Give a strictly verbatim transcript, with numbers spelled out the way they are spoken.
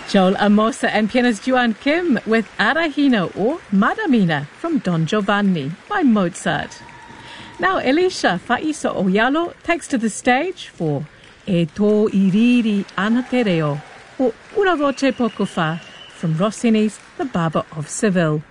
Joel Amosa and pianist Juan Kim with Arahina or Madamina from Don Giovanni by Mozart. Now Elisha Faiso Oyalo takes to the stage for E to iriri anatereo or Una voce poco fa from Rossini's The Barber of Seville.